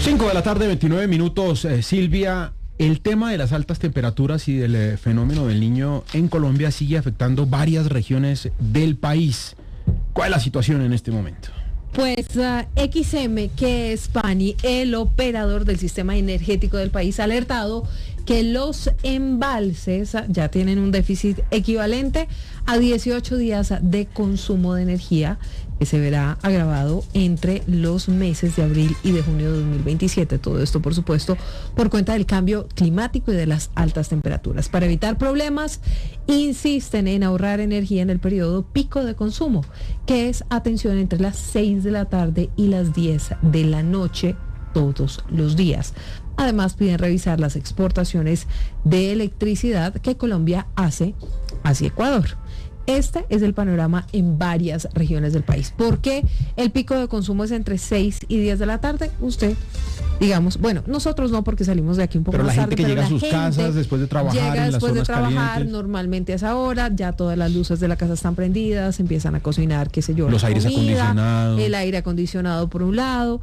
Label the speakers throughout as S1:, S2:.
S1: 5 de la tarde, 29 minutos. Silvia, el tema de las altas temperaturas y del fenómeno del Niño en Colombia sigue afectando varias regiones del país. ¿Cuál es la situación en este momento?
S2: Pues XM, que es PANI, el operador del sistema energético del país, ha alertado que los embalses ya tienen un déficit equivalente a 18 días de consumo de energía, que se verá agravado entre los meses de abril y de junio de 2027. Todo esto, por supuesto, por cuenta del cambio climático y de las altas temperaturas. Para evitar problemas, insisten en ahorrar energía en el periodo pico de consumo, que es, atención, entre las 6 de la tarde y las 10 de la noche todos los días. Además, piden revisar las exportaciones de electricidad que Colombia hace hacia Ecuador. Este es el panorama en varias regiones del país. ¿Por qué el pico de consumo es entre 6 y 10 de la tarde? Usted, digamos, bueno, nosotros no, porque salimos de aquí un poco más tarde.
S1: Pero la gente que llega a sus casas después de trabajar,
S2: llega después de trabajar,
S1: calientes,
S2: normalmente a esa hora, ya todas las luces de la casa están prendidas, empiezan a cocinar, qué sé yo,
S1: los aires acondicionados,
S2: el aire acondicionado por un lado,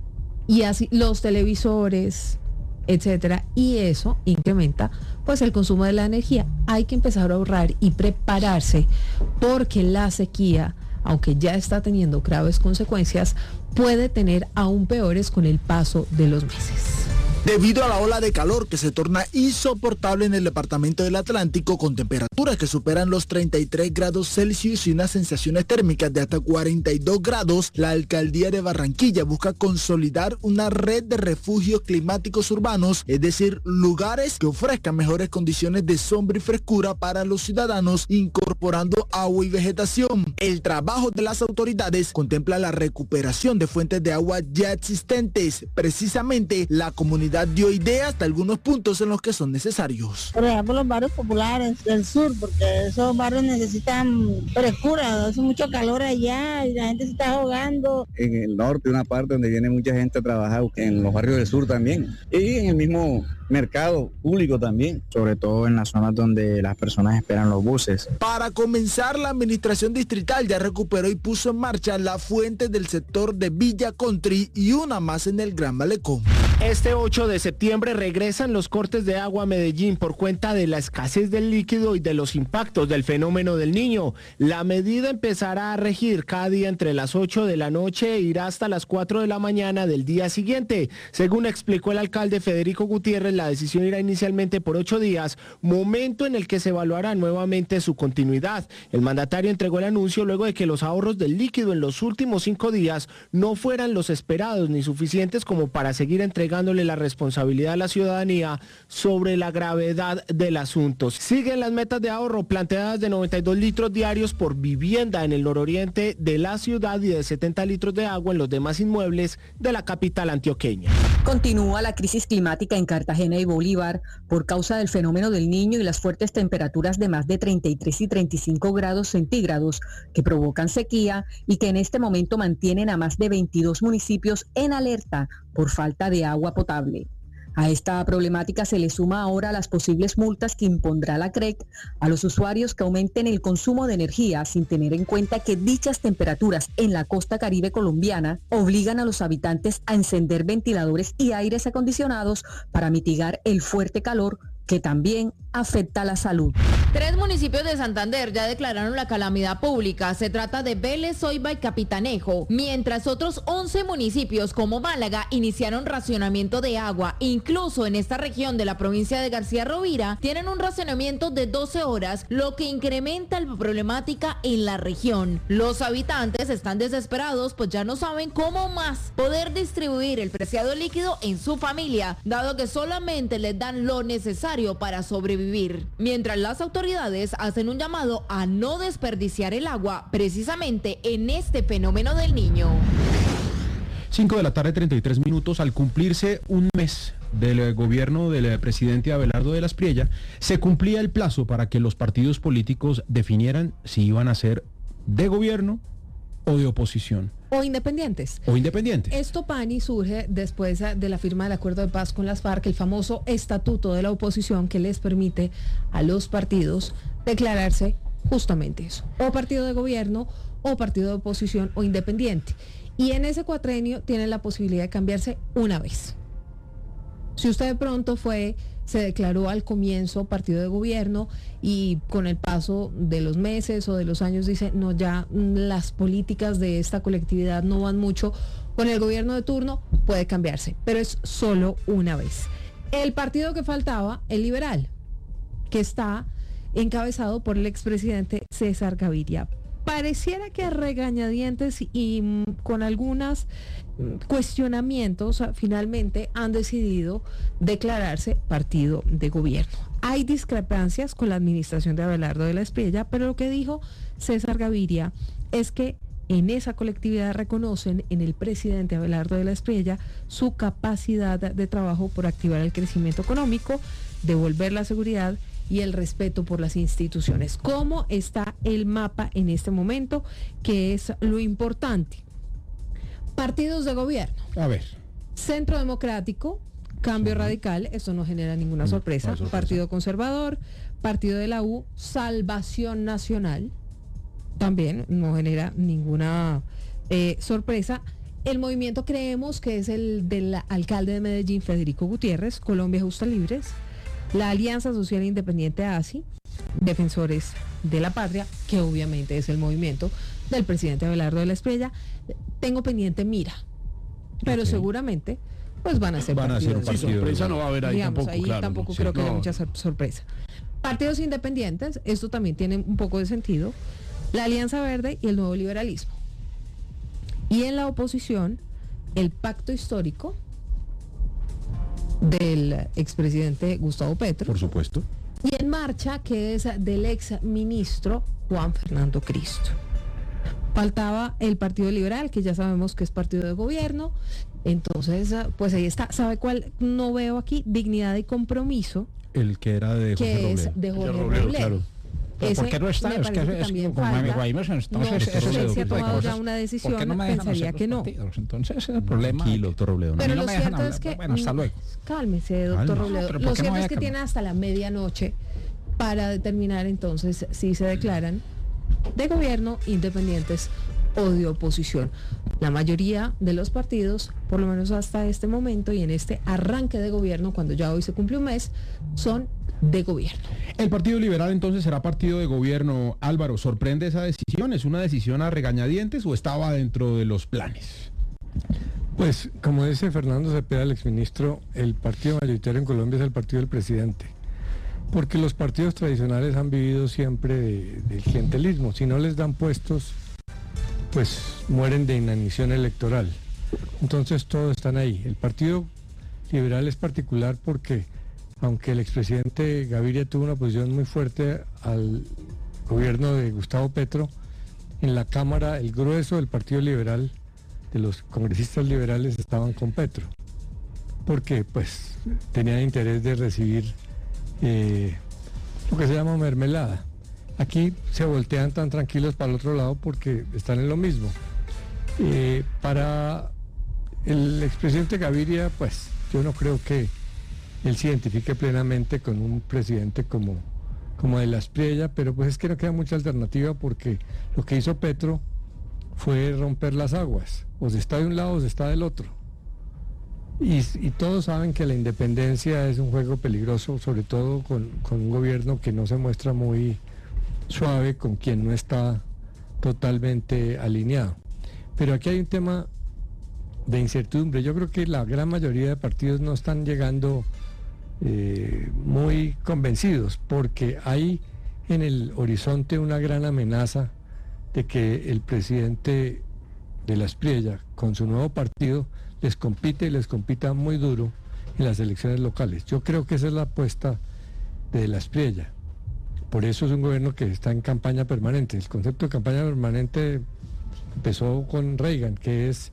S2: y así los televisores, etcétera, y eso incrementa pues el consumo de la energía. Hay que empezar a ahorrar y prepararse, porque la sequía, aunque ya está teniendo graves consecuencias, puede tener aún peores con el paso de los meses.
S3: Debido a la ola de calor que se torna insoportable en el departamento del Atlántico, con temperaturas que superan los 33 grados Celsius y unas sensaciones térmicas de hasta 42 grados, la alcaldía de Barranquilla busca consolidar una red de refugios climáticos urbanos, es decir, lugares que ofrezcan mejores condiciones de sombra y frescura para los ciudadanos, incorporando agua y vegetación. El trabajo de las autoridades contempla la recuperación de fuentes de agua ya existentes. Precisamente, la comunidad dio ideas de algunos puntos en los que son necesarios.
S4: Por ejemplo, los barrios populares del sur, porque esos barrios necesitan frescura, hace mucho calor allá y la gente se está ahogando.
S5: En el norte, una parte donde viene mucha gente a trabajar, en los barrios del sur también, y en el mismo mercado público también, sobre todo en las zonas donde las personas esperan los buses.
S3: Para comenzar, la administración distrital ya recuperó y puso en marcha la fuente del sector de Villa Country y una más en el Gran Malecón.
S6: Este 8 de septiembre regresan los cortes de agua a Medellín por cuenta de la escasez del líquido y de los impactos del fenómeno del Niño. La medida empezará a regir cada día entre las 8 de la noche e irá hasta las 4 de la mañana del día siguiente. Según explicó el alcalde Federico Gutiérrez, la decisión irá inicialmente por 8 días, momento en el que se evaluará nuevamente su continuidad. El mandatario entregó el anuncio luego de que los ahorros del líquido en los últimos 5 días no fueran los esperados ni suficientes como para seguir entregándole la responsabilidad a la ciudadanía sobre la gravedad del asunto. Siguen las metas de ahorro planteadas de 92 litros diarios por vivienda en el nororiente de la ciudad y de 70 litros de agua en los demás inmuebles de la capital antioqueña.
S7: Continúa la crisis climática en Cartagena y Bolívar por causa del fenómeno del Niño y las fuertes temperaturas de más de 33 y 35 grados centígrados que provocan sequía y que en este momento mantienen a más de 22 municipios en alerta por falta de agua potable. A esta problemática se le suma ahora las posibles multas que impondrá la CREC a los usuarios que aumenten el consumo de energía sin tener en cuenta que dichas temperaturas en la costa caribe colombiana obligan a los habitantes a encender ventiladores y aires acondicionados para mitigar el fuerte calor que también afecta a la salud.
S2: 3 municipios de Santander ya declararon la calamidad pública. Se trata de Vélez, Oiba y Capitanejo, mientras otros 11 municipios como Málaga iniciaron racionamiento de agua. Incluso en esta región de la provincia de García Rovira tienen un racionamiento de 12 horas, lo que incrementa la problemática en la región. Los habitantes están desesperados, pues ya no saben cómo más poder distribuir el preciado líquido en su familia, dado que solamente les dan lo necesario para sobrevivir. Mientras las autoridades hacen un llamado a no desperdiciar el agua precisamente en este fenómeno del Niño.
S1: 5 de la tarde, 33 minutos. Al cumplirse un mes del gobierno del presidente Abelardo de la Espriella, se cumplía el plazo para que los partidos políticos definieran si iban a ser de gobierno o de oposición.
S2: O independientes. Esto, PANI, surge después de la firma del acuerdo de paz con las FARC, el famoso estatuto de la oposición que les permite a los partidos declararse justamente eso, o partido de gobierno, o partido de oposición, o independiente. Y en ese cuatrenio tienen la posibilidad de cambiarse una vez. Si usted de pronto se declaró al comienzo partido de gobierno y con el paso de los meses o de los años dice, no, ya las políticas de esta colectividad no van mucho con el gobierno de turno, puede cambiarse, pero es solo una vez. El partido que faltaba, el liberal, que está encabezado por el expresidente César Gaviria. Pareciera que a regañadientes y con algunos cuestionamientos, finalmente han decidido declararse partido de gobierno. Hay discrepancias con la administración de Abelardo de la Espriella, pero lo que dijo César Gaviria es que en esa colectividad reconocen en el presidente Abelardo de la Espriella su capacidad de trabajo por activar el crecimiento económico, devolver la seguridad y el respeto por las instituciones. ¿Cómo está el mapa en este momento? Que es lo importante. Partidos de gobierno.
S1: A ver.
S2: Centro Democrático, Cambio Radical, esto no genera ninguna sorpresa. Partido Conservador, Partido de la U, Salvación Nacional, también no genera ninguna sorpresa. El movimiento creemos que es el del alcalde de Medellín, Federico Gutiérrez, Colombia Justa Libres, la Alianza Social Independiente ASI, Defensores de la Patria, que obviamente es el movimiento del presidente Abelardo de la Espriella. Tengo pendiente Mira, pero seguramente pues van a ser
S1: un partido.
S8: Sorpresa no va a haber ahí,
S2: digamos,
S8: tampoco,
S2: ahí
S8: claro,
S2: tampoco
S8: no,
S2: creo
S8: sí,
S2: que haya
S8: no.
S2: mucha sorpresa. Partidos independientes, esto también tiene un poco de sentido. La Alianza Verde y el Nuevo Liberalismo. Y en la oposición, el pacto histórico del expresidente Gustavo Petro.
S1: Por supuesto.
S2: Y En Marcha, que es del ex ministro Juan Fernando Cristo. Faltaba el Partido Liberal, que ya sabemos que es partido de gobierno. Entonces, pues ahí está. ¿Sabe cuál no veo aquí? Dignidad y Compromiso.
S1: El que era de Jorge
S2: Que es
S1: Robledo.
S2: de Jorge
S8: Robledo,
S2: Robledo.
S8: claro.
S2: Ese
S9: ¿Por qué no está?
S2: me
S9: Es
S2: parece
S9: que
S2: también
S9: como
S2: falta.
S9: amigo ahí, entonces,
S2: No sé
S9: ese
S2: si se ha
S9: tipo de
S2: tomado ya
S9: cosas.
S2: una
S9: ¿Por
S2: decisión,
S9: qué no me dejan
S2: pensaría
S9: hacer
S2: que
S9: los
S2: no.
S9: partidos? Entonces ese es el problema.
S1: Tranquilo, doctor Robledo.
S2: Pero
S9: no
S2: lo
S9: me dejan
S2: cierto es
S9: hablar.
S2: que...
S9: Bueno, hasta luego.
S2: Cálmese, doctor
S1: Calma.
S2: Robledo.
S9: Pero ¿por
S2: Lo
S9: qué no
S2: cierto
S9: voy a
S2: es que
S9: calmar?
S2: tiene hasta la medianoche para determinar entonces si se declaran de gobierno, independientes o de oposición. La mayoría de los partidos, por lo menos hasta este momento y en este arranque de gobierno, cuando ya hoy se cumple un mes, son de gobierno.
S1: El Partido Liberal entonces será partido de gobierno. Álvaro, ¿sorprende esa decisión? ¿Es una decisión a regañadientes o estaba dentro de los planes?
S10: Pues, como dice Fernando Cepeda, el exministro, el partido mayoritario en Colombia es el partido del presidente. Porque los partidos tradicionales han vivido siempre del clientelismo. Si no les dan puestos, pues mueren de inanición electoral. Entonces todos están ahí. El Partido Liberal es particular porque, aunque el expresidente Gaviria tuvo una posición muy fuerte al gobierno de Gustavo Petro, en la Cámara el grueso del Partido Liberal, de los congresistas liberales, estaban con Petro, porque pues tenían interés de recibir lo que se llama mermelada. Aquí se voltean tan tranquilos para el otro lado porque están en lo mismo. Para el expresidente Gaviria, pues yo no creo que él se identifique plenamente con un presidente como de la Espriella, pero pues es que no queda mucha alternativa porque lo que hizo Petro fue romper las aguas. O se está de un lado o se está del otro. Y todos saben que la independencia es un juego peligroso, sobre todo con un gobierno que no se muestra muy suave, con quien no está totalmente alineado. Pero aquí hay un tema de incertidumbre. Yo creo que la gran mayoría de partidos no están llegando muy convencidos, porque hay en el horizonte una gran amenaza de que el presidente de la Espriella, con su nuevo partido, les compite y les compita muy duro en las elecciones locales. Yo creo que esa es la apuesta de la Espriella. Por eso es un gobierno que está en campaña permanente. El concepto de campaña permanente empezó con Reagan, que es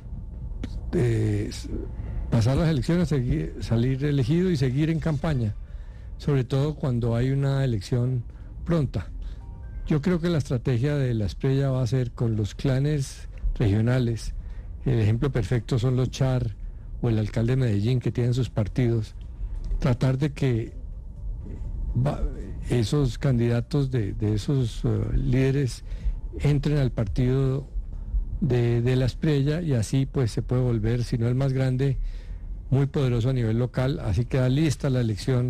S10: pasar las elecciones, salir elegido y seguir en campaña, sobre todo cuando hay una elección pronta. Yo creo que la estrategia de la Espriella va a ser con los clanes regionales. El ejemplo perfecto son los Char o el alcalde de Medellín, que tienen sus partidos. Tratar de que esos candidatos de esos líderes entren al partido de la Espriella, y así pues se puede volver, si no el más grande, muy poderoso a nivel local. Así queda lista la elección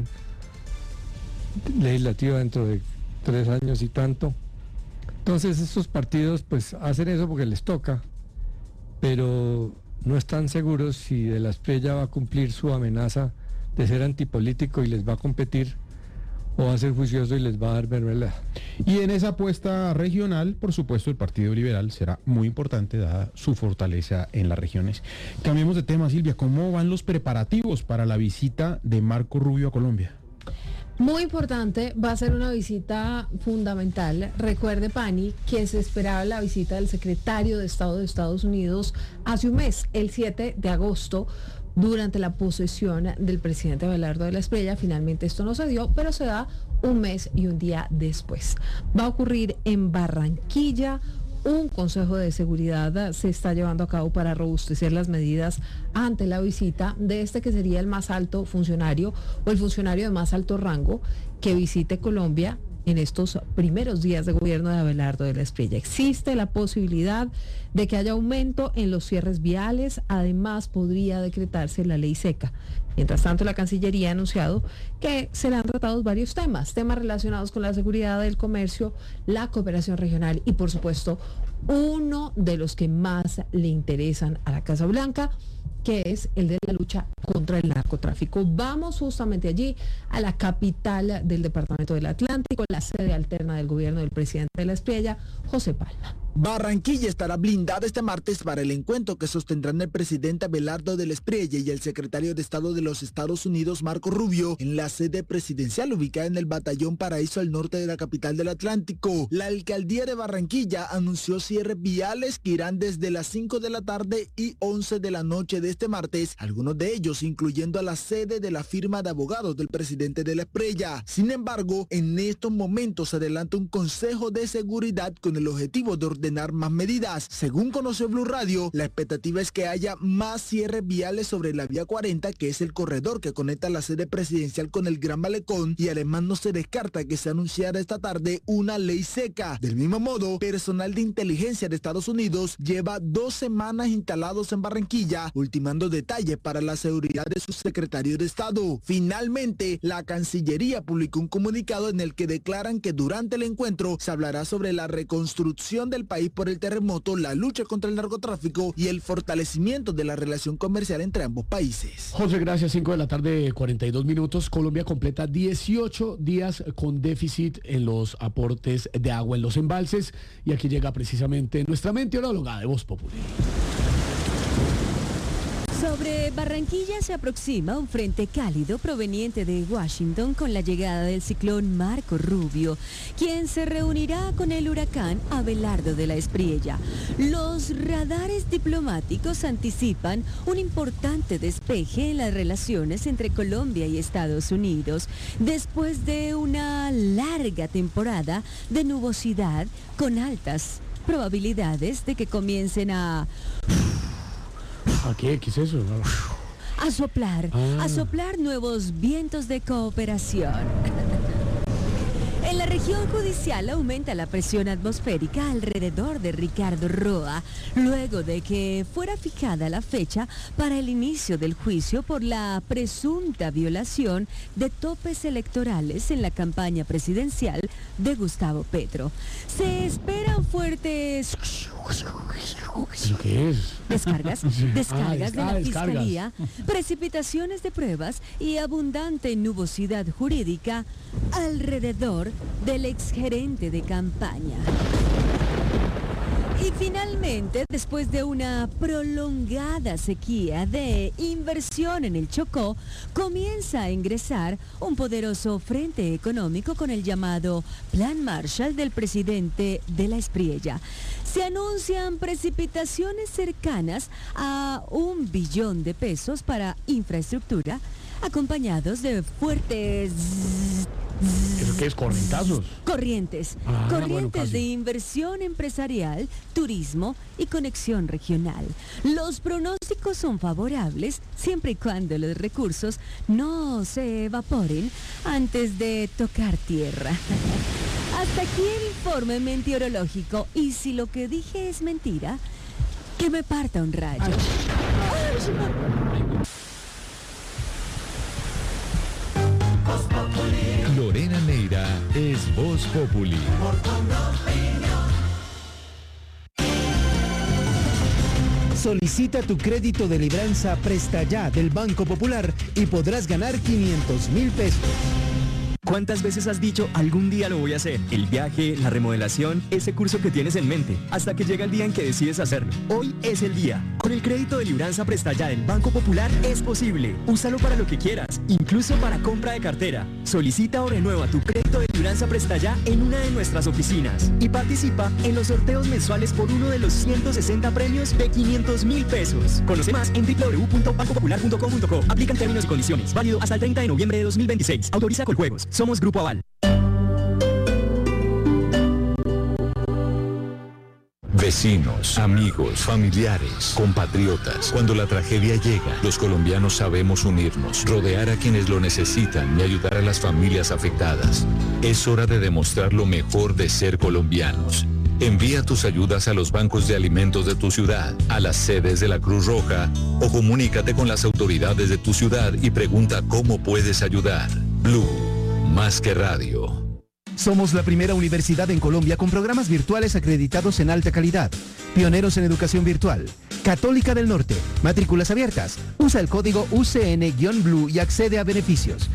S10: legislativa dentro de 3 años y tanto. Entonces estos partidos pues hacen eso porque les toca, pero no están seguros si de la Espriella va a cumplir su amenaza de ser antipolítico y les va a competir, o va a ser juicioso y les va a dar mermelada.
S1: Y en esa apuesta regional, por supuesto, el Partido Liberal será muy importante, dada su fortaleza en las regiones. Cambiemos de tema, Silvia. ¿Cómo van los preparativos para la visita de Marco Rubio a Colombia?
S2: Muy importante, va a ser una visita fundamental. Recuerde, Pani, que se esperaba la visita del secretario de Estado de Estados Unidos hace un mes, el 7 de agosto, durante la posesión del presidente Abelardo de la Espriella. Finalmente esto no se dio, pero se da un mes y un día después. Va a ocurrir en Barranquilla. Un consejo de seguridad se está llevando a cabo para robustecer las medidas ante la visita de este que sería el más alto funcionario, o el funcionario de más alto rango que visite Colombia en estos primeros días de gobierno de Abelardo de la Espriella. Existe la posibilidad de que haya aumento en los cierres viales. Además, podría decretarse la ley seca. Mientras tanto, la Cancillería ha anunciado que serán tratados varios temas relacionados con la seguridad del comercio, la cooperación regional y, por supuesto, uno de los que más le interesan a la Casa Blanca, que es el de la lucha contra el narcotráfico. Vamos justamente allí, a la capital del Departamento del Atlántico, la sede alterna del gobierno del presidente de la Espriella, José Palma.
S3: Barranquilla estará blindada este martes para el encuentro que sostendrán el presidente Abelardo de la Espriella y el secretario de Estado de los Estados Unidos, Marco Rubio, en la sede presidencial ubicada en el Batallón Paraíso al norte de la capital del Atlántico. La alcaldía de Barranquilla anunció cierres viales que irán desde las 5 de la tarde y 11 de la noche de este martes, algunos de ellos incluyendo a la sede de la firma de abogados del presidente de la Espriella. Sin embargo, en estos momentos se adelanta un consejo de seguridad con el objetivo de ordenar más medidas. Según conoció Blue Radio, la expectativa es que haya más cierres viales sobre la vía 40, que es el corredor que conecta la sede presidencial con el Gran Malecón, y además no se descarta que se anunciara esta tarde una ley seca. Del mismo modo, personal de inteligencia de Estados Unidos lleva 2 semanas instalados en Barranquilla, ultimando detalles para la seguridad de su secretario de Estado. Finalmente, la Cancillería publicó un comunicado en el que declaran que durante el encuentro se hablará sobre la reconstrucción del país por el terremoto, la lucha contra el narcotráfico y el fortalecimiento de la relación comercial entre ambos países.
S8: José, gracias. 5 de la tarde, 42 minutos. Colombia completa 18 días con déficit en los aportes de agua en los embalses, y aquí llega precisamente nuestra meteoróloga de Voz Populi.
S9: Sobre Barranquilla se aproxima un frente cálido proveniente de Washington con la llegada del ciclón Marco Rubio, quien se reunirá con el huracán Abelardo de la Espriella. Los radares diplomáticos anticipan un importante despeje en las relaciones entre Colombia y Estados Unidos, después de una larga temporada de nubosidad con altas probabilidades de que comiencen a
S8: ¿Qué es eso?
S9: a soplar nuevos vientos de cooperación. En la región judicial aumenta la presión atmosférica alrededor de Ricardo Roa, luego de que fuera fijada la fecha para el inicio del juicio por la presunta violación de topes electorales en la campaña presidencial de Gustavo Petro. Se esperan fuertes
S8: ¿Pero qué es?
S9: descargas de la Fiscalía, precipitaciones de pruebas y abundante nubosidad jurídica alrededor del exgerente de campaña. Y finalmente, después de una prolongada sequía de inversión en el Chocó, comienza a ingresar un poderoso frente económico con el llamado Plan Marshall del presidente de la Espriella. Se anuncian precipitaciones cercanas a $1 billón para infraestructura, acompañados de fuertes
S8: ¿Eso qué es? ¿Corrientazos?
S9: Corrientes. Corrientes de inversión empresarial, turismo y conexión regional. Los pronósticos son favorables siempre y cuando los recursos no se evaporen antes de tocar tierra. Hasta aquí el informe meteorológico. Y si lo que dije es mentira, que me parta un rayo.
S11: Lorena Neira es Voz Populi.
S12: Solicita tu crédito de libranza Presta Ya del Banco Popular y podrás ganar 500.000 pesos.
S13: ¿Cuántas veces has dicho, algún día lo voy a hacer? El viaje, la remodelación, ese curso que tienes en mente, hasta que llega el día en que decides hacerlo. Hoy es el día. Con el crédito de libranza Presta Ya del Banco Popular es posible. Úsalo para lo que quieras, incluso para compra de cartera. Solicita o renueva tu crédito de libranza Presta Ya en una de nuestras oficinas y participa en los sorteos mensuales por uno de los 160 premios de 500.000 pesos. Conoce más en www.bancopopular.com.co. Aplican términos y condiciones. Válido hasta el 30 de noviembre de 2026. Autoriza Coljuegos. Somos Grupo Aval.
S11: Vecinos, amigos, familiares, compatriotas. Cuando la tragedia llega, los colombianos sabemos unirnos, rodear a quienes lo necesitan y ayudar a las familias afectadas. Es hora de demostrar lo mejor de ser colombianos. Envía tus ayudas a los bancos de alimentos de tu ciudad, a las sedes de la Cruz Roja o comunícate con las autoridades de tu ciudad y pregunta cómo puedes ayudar. Blue, más que radio.
S12: Somos la primera universidad en Colombia con programas virtuales acreditados en alta calidad. Pioneros en educación virtual. Católica del Norte. Matrículas abiertas. Usa el código UCN-Blue y accede a beneficios.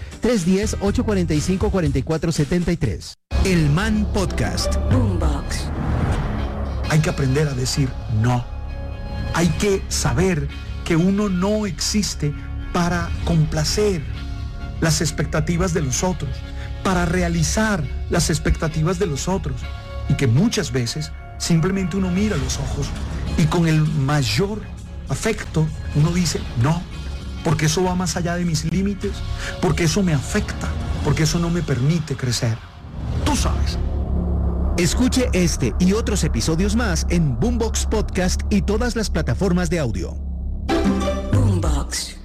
S12: 310-845-4473. El Man Podcast.
S14: Boombox. Hay que aprender a decir no. Hay que saber que uno no existe para complacer las expectativas de los otros, para realizar las expectativas de los otros, y que muchas veces simplemente uno mira a los ojos y con el mayor afecto uno dice no, porque eso va más allá de mis límites, porque eso me afecta, porque eso no me permite crecer. Tú sabes.
S12: Escuche este y otros episodios más en Boombox Podcast y todas las plataformas de audio.
S14: Boombox.